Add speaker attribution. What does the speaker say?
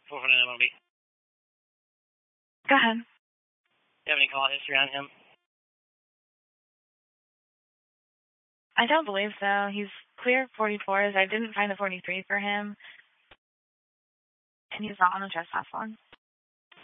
Speaker 1: 449 MLB.
Speaker 2: Go ahead.
Speaker 1: Do you have any call history on him?
Speaker 2: I don't believe so. He's clear 44s. I didn't find the 43 for him. And he's not on the trespass one.